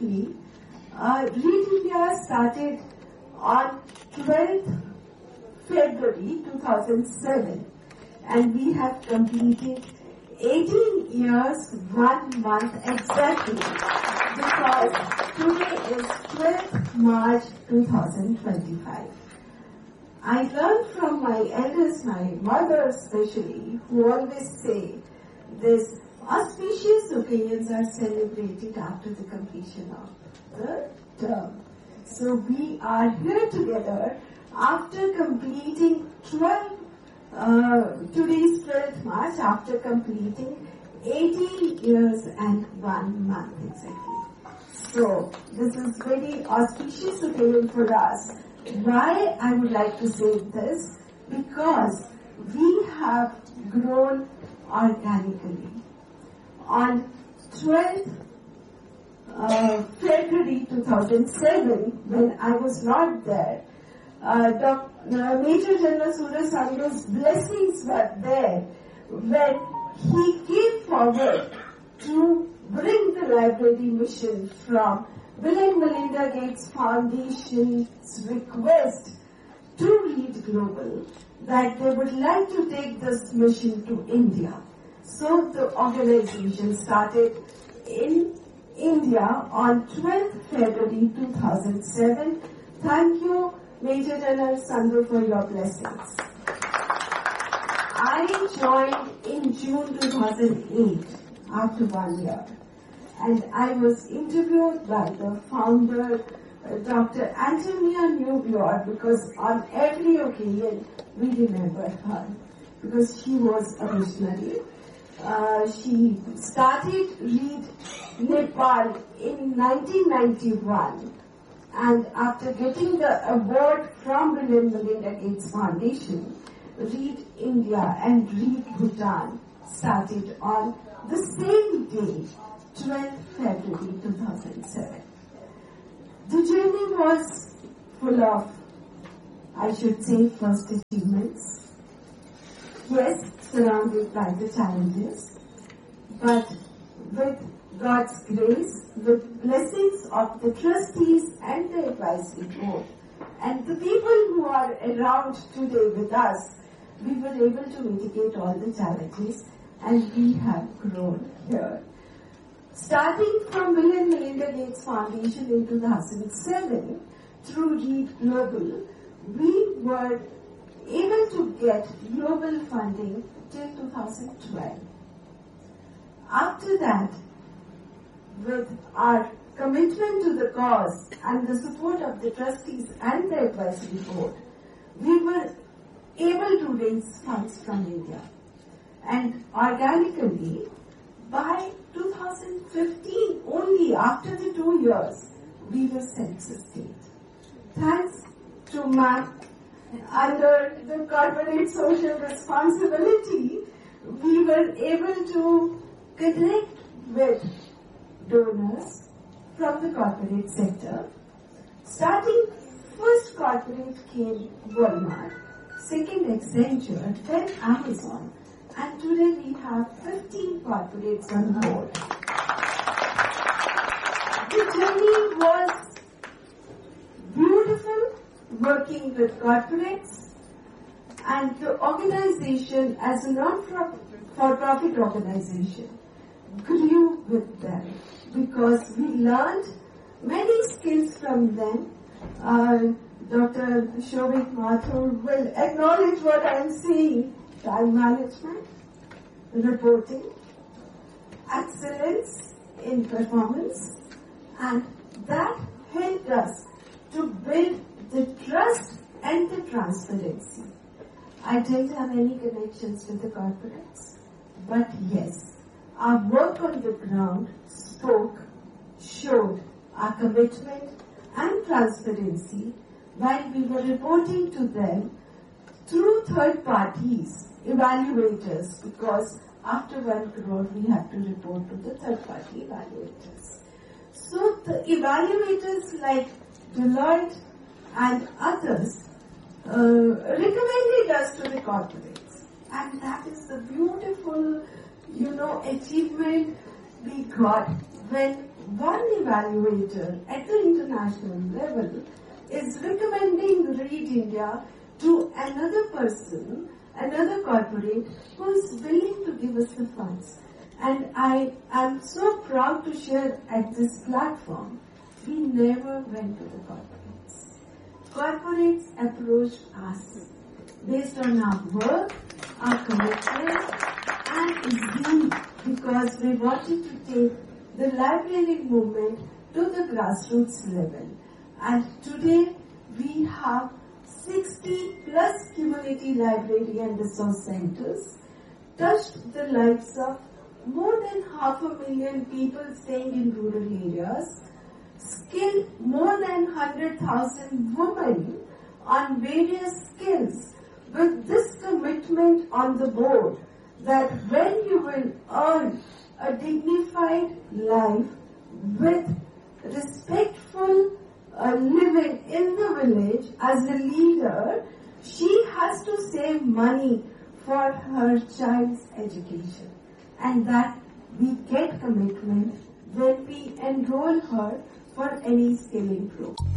briefly, Read India started on 12th February 2007, and we have completed 18 years, 1 month exactly, because today is 12th March 2025. I learned from my elders, my mother especially, who always say this auspicious occasions are celebrated after the completion of the term. So we are here together after completing today's 12th March, after completing 18 years and 1 month exactly. So this is very auspicious occasion for us. Why I would like to say this? Because we have grown organically. On 12th February 2007, when I was not there, Major General Surya Sandhu's blessings were there when he came forward to bring the library mission from Bill and Melinda Gates Foundation's request to Read Global that they would like to take this mission to India. So the organization started in India on 12th February 2007. Thank you, Major General Sandhu, for your blessings. I joined in June 2008 after 1 year, and I was interviewed by the founder, Dr. Antonia Newbury, because on every occasion we remember her, because she was a missionary. She started Read Nepal in 1991, and after getting the award from Bill and Melinda Gates Foundation, Read India and Read Bhutan started on the same day, 12th February 2007. The journey was full of, I should say, first achievements. Yes, surrounded by the challenges, but with God's grace, with blessings of the trustees and the advisory board, and the people who are around today with us, we were able to mitigate all the challenges, and we have grown here. Starting from Bill and Melinda Gates Foundation in 2007, through Read Global, we were able to get global funding till 2012. After that, with our commitment to the cause and the support of the trustees and the advisory board, we were able to raise funds from India. And organically, by 2015, only after the 2 years, we were self-sustained. Thanks to MAP, under the corporate social responsibility, we were able to connect with donors from the corporate sector. Starting, first corporate came Walmart, second Accenture, then Amazon, and today we have 15 corporates on board. The journey was beautiful, working with corporates, and the organization as a non-for-profit organization grew with them because we learned many skills from them. Dr. Shobhit Mathur will acknowledge what I am saying: time management, reporting, excellence in performance, and that helped us to build the trust and the transparency. I didn't have any connections with the corporates, but yes, our work on the ground showed our commitment and transparency while we were reporting to them through third parties, evaluators, because after 1 crore we have to report to the third party evaluators. So the evaluators like Deloitte and others recommended us to the corporates, and that is the beautiful, achievement we got when one evaluator at the international level is recommending Read India to another person, another corporate who is willing to give us the funds. And I am so proud to share at this platform, we never went to the corporates. Corporates approached us based on our work, our commitment, and zeal, because we wanted to take the library movement to the grassroots level. And today we have 60 plus community library and resource centers, touched the lives of more than 500,000 people staying in rural areas, skilled more than 100,000 women on various skills, with this commitment on the board that when you will earn a dignified life with respectful living in the village as a leader, she has to save money for her child's education. And that we get commitment when we enroll her for any skilling program.